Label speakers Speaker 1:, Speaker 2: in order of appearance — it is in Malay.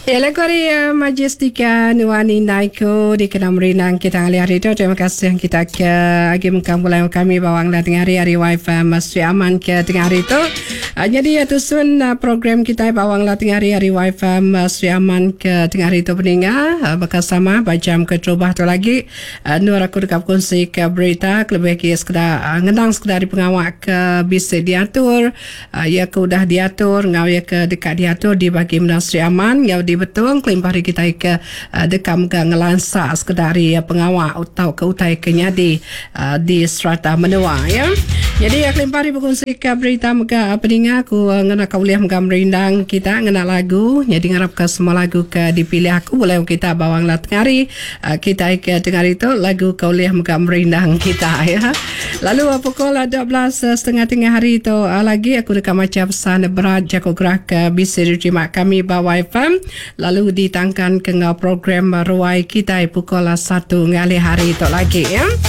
Speaker 1: Ialah Korea Majestika Nuani Naiko di kena merinang kita hari itu. Terima kasih kita ke agi mulai kami bawang lah tengah hari wifi masih aman ke tengah hari itu. Jadi tusun program kita bawang lah tengah hari wifi masih aman ke tengah hari itu peninga bekas sama bajam ke coba tu lagi. Nur aku dekat kongsi ke berita lebih ke sekedar ngendang sekedar di pengawak ke bisa diatur. Ya ke udah diatur ngau ya ke dekat diatur di bagi masih aman ya di betul kelimpari kita ke dekam ke ngelansa sekedari pengawal atau ke utai kenyadi di strata menua ya. Jadi kelimpari berkongsi ke berita muka peninga aku ngena kauliah muka merindang kita ngena lagu jadi ngarap ke semua lagu ke dipilih aku boleh kita bawang lah tengari kita ke dengar itu lagu kauliah muka merindang kita ya. Lalu pukul 12.30 tengah hari itu lagi aku dekat macam pesan berat Jago Gerak bisa diterima kami bawah FM. Lalu ditangkan ke program ruai kita pukul 1 ngali hari itu lagi ya.